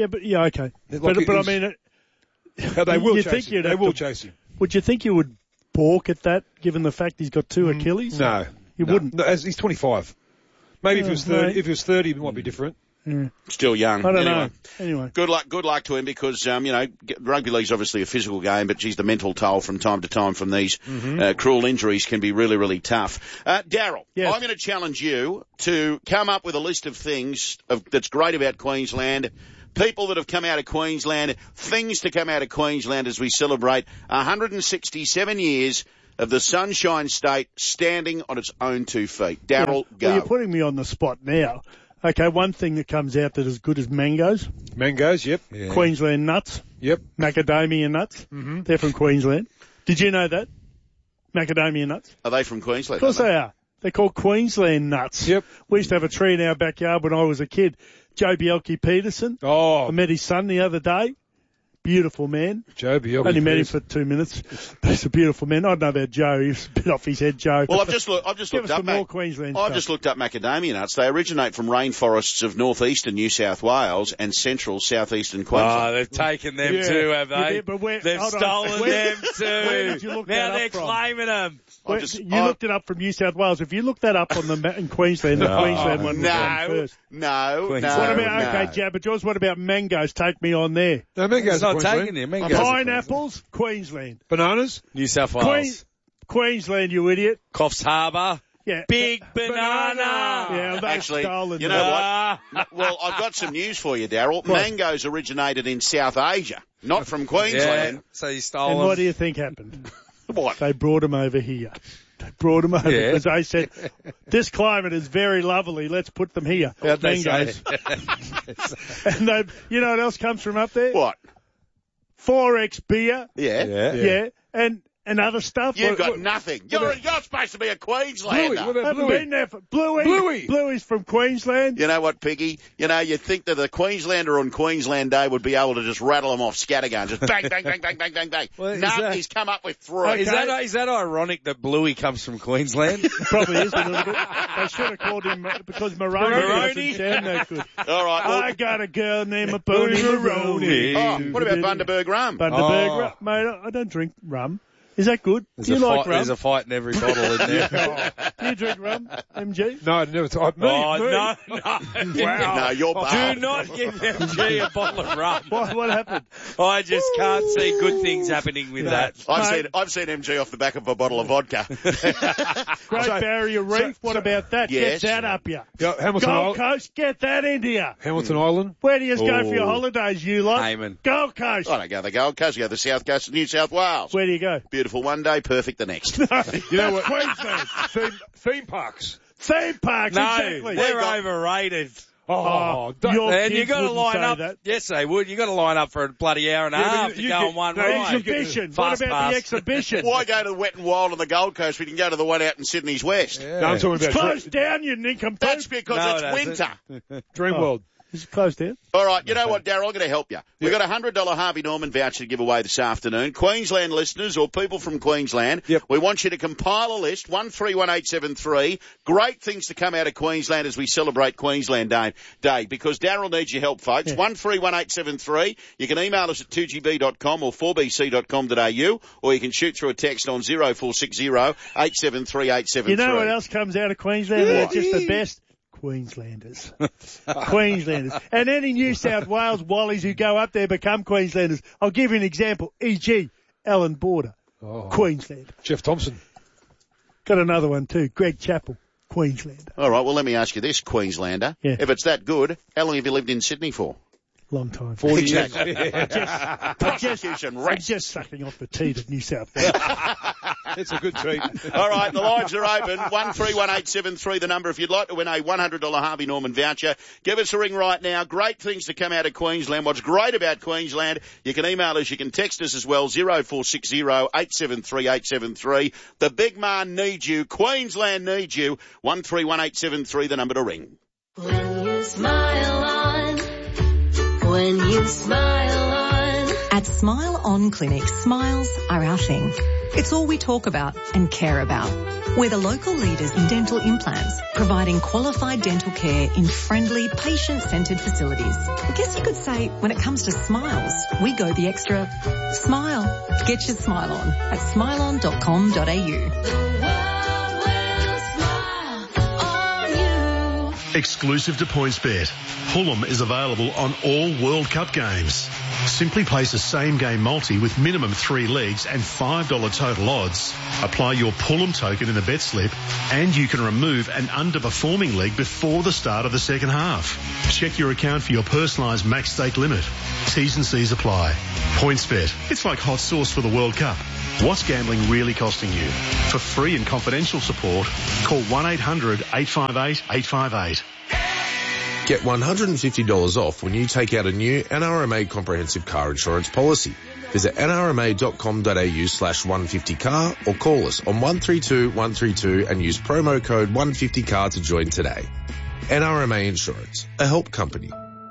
Okay. But I mean, they will chase him. They will chase him. Would you think you would balk at that, given the fact he's got 2 Achilles? No. You wouldn't? No, as he's 25. Maybe if he was 30, if he was 30, it might be different. Yeah. Still young. I don't know. Anyway. Good luck to him because, rugby league's obviously a physical game, but geez, the mental toll from time to time from these cruel injuries can be really, really tough. Daryl, yes. I'm going to challenge you to come up with a list of things that's great about Queensland, people that have come out of Queensland, things to come out of Queensland as we celebrate 167 years of the Sunshine State standing on its own 2 feet. Daryl, go. Well, you're putting me on the spot now. Okay, one thing that comes out that is good is mangoes. Mangoes, yep. Yeah. Queensland nuts. Yep. Macadamia nuts. Mm-hmm. They're from Queensland. Did you know that? Macadamia nuts. Are they from Queensland? Of course they are. They're called Queensland nuts. Yep. We used to have a tree in our backyard when I was a kid. Joe Bielke-Peterson. Oh. I met his son the other day. Beautiful man. Joe Bielke. Only met him for 2 minutes. But he's a beautiful man. I don't know about Joe. He's a bit off his head, Joe. Well, I've just looked up more Queensland I've just looked up macadamia nuts. They originate from rainforests of northeastern New South Wales and central southeastern Queensland. Oh, they've taken them too, have they? Yeah, but they've stolen them too. Where did you look now that they're up from? claiming them. You looked it up from New South Wales. If you look that up in Queensland, the Queensland one was on first. No. What about, okay, Jabba Jaws, what about mangoes? Take me on there. No, mangoes not taking them. Mangoes Pineapples, Queensland. Bananas? New South Wales. Queensland, you idiot. Coffs Harbour. Yeah. Big banana. Yeah, actually, stolen. You know what? Well, I've got some news for you, Daryl. Mangoes originated in South Asia, not from Queensland. Yeah, so you stole and them. what do you think happened? What? They brought them over here. They brought them over because they said, this climate is very lovely. Let's put them here. Mangoes. And you know what else comes from up there? What? 4X beer. Yeah. And other stuff. You've got nothing. You're supposed to be a Queenslander. Bluey. What about Bluey? Been there for Bluey. Bluey's from Queensland. You know what, Piggy? You'd think that the Queenslander on Queensland Day would be able to just rattle them off scattergun. Just bang, bang, bang, bang, bang, bang, bang. No, he's come up with 3. Okay. Is that ironic that Bluey comes from Queensland? It probably is a little bit. They should have called him because Maroney doesn't sound that good. All right. Well, I got a girl named Bonnie Maroney. Oh, what about Bundaberg rum? Bundaberg rum. Mate, I don't drink rum. Is that good? Do you like rum? There's a fight in every bottle in there. Do you drink rum, MG? No, I never thought. No. Wow. No, you're bad. Do not give MG a bottle of rum. What happened? I just can't see good things happening with that. I've seen MG off the back of a bottle of vodka. Great Barrier Reef. What about that? Yes. Get that up you. Hamilton Gold Island. Coast. Get that into you. Hamilton Island. Where do you go for your holidays, you lot? Hayman. Gold Coast. I don't go to the Gold Coast. I go to the South Coast of New South Wales. Where do you go? Beautiful one day, perfect the next. You know what? Queensland. Theme parks. Theme parks, No, exactly. they're overrated. And you got to line up. That. Yes, they would. You got to line up for a bloody hour and a half to go on one ride. Exhibition. Fast What about pass. the exhibition? Why go to the Wet and Wild on the Gold Coast? We can go to the one out in Sydney's West. Yeah. No, I'm talking about Closed down, you nincompoop. That's because it's winter. Dreamworld. Is it closed down? All right, you know what, Daryl? I'm going to help you. We've got a $100 Harvey Norman voucher to give away this afternoon. Queensland listeners or people from Queensland, we want you to compile a list, 131873. Great things to come out of Queensland as we celebrate Queensland Day, because Daryl needs your help, folks. 131873. You can email us at 2gb.com or 4bc.com.au, or you can shoot through a text on 0460 873 873. You know what else comes out of Queensland? They're just the best. Queenslanders. Queenslanders. And any New South Wales Wallies who go up there become Queenslanders. I'll give you an example. E.g. Alan Border. Queensland. Jeff Thompson. Got another one too. Greg Chappell. Queenslander. All right, well, let me ask you this, Queenslander. Yeah. If it's that good, how long have you lived in Sydney for? Long time. 40 years. I'm just sucking off the teat of New South Wales. It's a good treat. All right, the lines are open. 131873, the number. If you'd like to win a $100 Harvey Norman voucher, give us a ring right now. Great things to come out of Queensland. What's great about Queensland, you can email us, you can text us as well, 0460 873 873. The big man needs you. Queensland needs you. 131873, the number to ring. When you smile on, when you smile on. At Smile On Clinic, smiles are our thing. It's all we talk about and care about. We're the local leaders in dental implants, providing qualified dental care in friendly, patient-centred facilities. I guess you could say when it comes to smiles, we go the extra smile. Get your smile on at smileon.com.au. Exclusive to PointsBet, Fulham is available on all World Cup games. Simply place a same-game multi with minimum 3 legs and $5 total odds. Apply your Fulham token in the bet slip and you can remove an underperforming leg before the start of the second half. Check your account for your personalised max stake limit. T's and C's apply. PointsBet. It's like hot sauce for the World Cup. What's gambling really costing you? For free and confidential support, call 1-800-858-858. Get $150 off when you take out a new NRMA comprehensive car insurance policy. Visit nrma.com.au/150car or call us on 132 132 and use promo code 150car to join today. NRMA Insurance, a help company.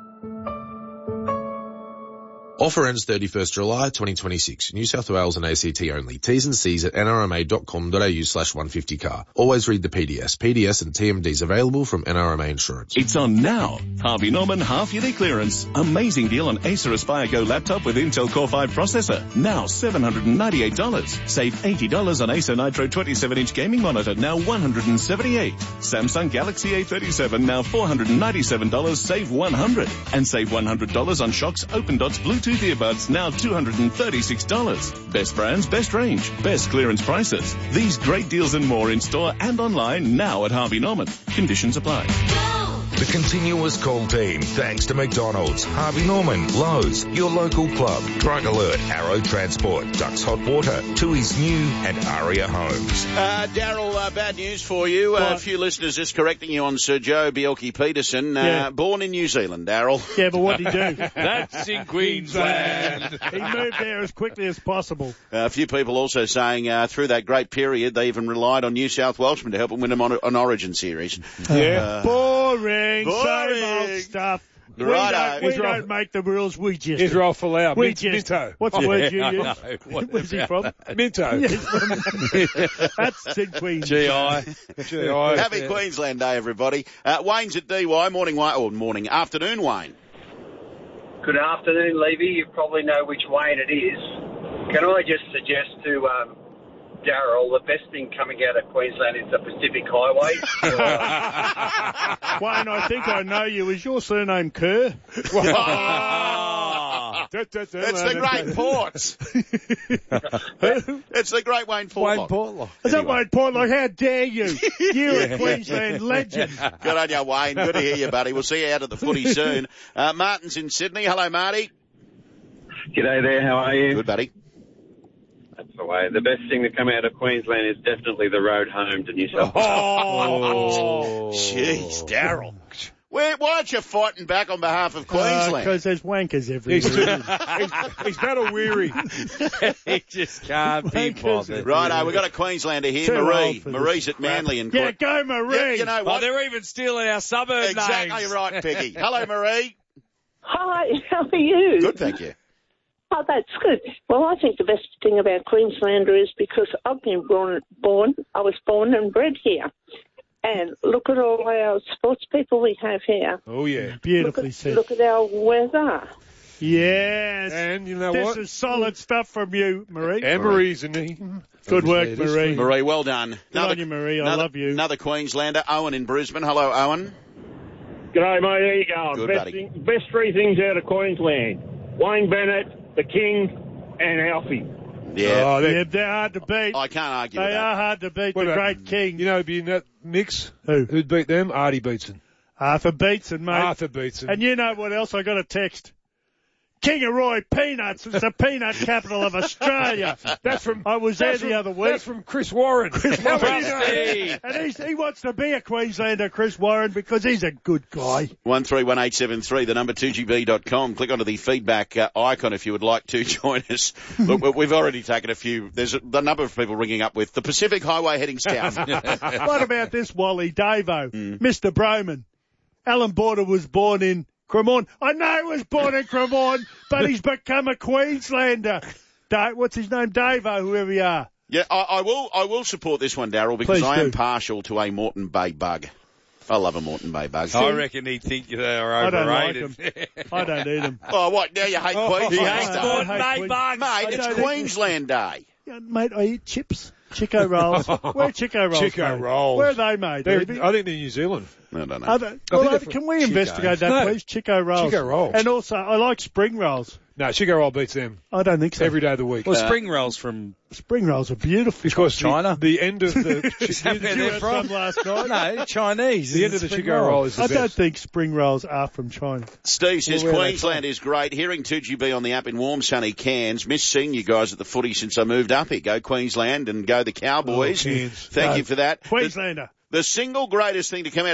Offer ends 31st July 2026. New South Wales and ACT only. T's and C's at nrma.com.au/150car. Always read the PDS. PDS and TMDs available from NRMA Insurance. It's on now. Harvey Norman half-yearly clearance. Amazing deal on Acer Aspire Go laptop with Intel Core 5 processor. Now $798. Save $80 on Acer Nitro 27-inch gaming monitor. Now $178. Samsung Galaxy A37. Now $497. Save $100. And save $100 on Shox Open Dots Bluetooth earbuds, now $236. Best brands, best range, best clearance prices. These great deals and more in store and online now at Harvey Norman. Conditions apply. The continuous call team, thanks to McDonald's, Harvey Norman, Lowe's, your local club, Drug Alert, Arrow Transport, Ducks Hot Water, Tui's New, and Aria Homes. Daryl, bad news for you. A few listeners just correcting you on Sir Joe Bjelke-Petersen. Born in New Zealand, Daryl. Yeah, but what did he do? That's in Queensland. He moved there as quickly as possible. A few people also saying through that great period, they even relied on New South Welshmen to help them win an Origin series. Yeah. Boring. Same old stuff. We don't make the rules, we just... Israel Folau. We just... Minto. What's the word you use? Where's he from? Minto. That's in Queens. GI. Happy Queensland Day, everybody. Wayne's at DY. Morning, Wayne. Or morning. Afternoon, Wayne. Good afternoon, Levy. You probably know which Wayne it is. Can I just suggest to... Daryl, the best thing coming out of Queensland is the Pacific Highway. Wayne, I think I know you. Is your surname Kerr? It's the Great Ports. It's the Great Wayne Portlock. Wayne Portlock. Is that Wayne Portlock? How dare you? You're a Queensland legend. Good on you, Wayne. Good to hear you, buddy. We'll see you out at the footy soon. Martin's in Sydney. Hello, Marty. G'day there. How are you? Good, buddy. That's the way. The best thing to come out of Queensland is definitely the road home to New South Wales. Oh, jeez, Daryl. Why aren't you fighting back on behalf of Queensland? Because there's wankers everywhere. He's battle weary. He just can't be bothered. Righto, we've got a Queenslander here, Marie. Marie's at Manly. Yeah, go Marie. Yeah, you know what? Oh, they're even stealing our suburb names. Exactly right, Peggy. Hello, Marie. Hi, how are you? Good, thank you. Oh, that's good. Well, I think the best thing about Queenslander is because I've been I was born and bred here. And look at all our sports people we have here. Oh, yeah. Beautifully said. Look at our weather. Yes. And you know this what? This is solid stuff from you, Marie. And Marie's in the... Good work, Marie. Marie, well done. Good on you, Marie. I love you. Another Queenslander, Owen in Brisbane. Hello, Owen. G'day, mate. How you going? Good, buddy. Best three things out of Queensland. Wayne Bennett, the King, and Alfie. Yeah. They're hard to beat. I can't argue with that. They are hard to beat. The great King. You know, be in that mix? Who'd beat them? Artie Beetson. Arthur Beetson, mate. Arthur Beetson. And you know what else? I got a text. Kingaroy Peanuts. It's the peanut capital of Australia. That's from. I was there the other week. That's from Chris Warren. And he wants to be a Queenslander, Chris Warren, because he's a good guy. 131873, the number 2GB.com. Click onto the feedback icon if you would like to join us. Look, we've already taken a few. There's a number of people ringing up with the Pacific Highway heading south. What about this, Wally Davo? Mr. Broman. Alan Border was born in Cremorne. I know he was born in Cremorne, but he's become a Queenslander. What's his name? Davo, whoever you are. Yeah, I will support this one, Daryl, because I am partial to a Moreton Bay bug. I love a Moreton Bay bug. I reckon he'd think they're overrated. I don't eat them. Oh, what? Now you hate Queensland? He hates Moreton Bay bugs. Mate, it's Queensland Day. Yeah, mate, I eat chips. Chico rolls. Where are Chico rolls? Chico rolls. Where are they made? I think they're New Zealand. I don't know. Can we investigate that, please? Chico rolls. Chico rolls. And also, I like spring rolls. No, Chico roll beats them. I don't think so. Every day of the week. Well, spring rolls from... Spring rolls are beautiful. Because China. The end of the... Did you have some last night? No, Chinese. The end of the Chico roll is the best. I don't think spring rolls are from China. Steve says Queensland is great. Hearing 2GB on the app in warm, sunny Cairns. Miss seeing you guys at the footy since I moved up here. Go Queensland and go the Cowboys. Thank you for that. Queenslander. The single greatest thing to come out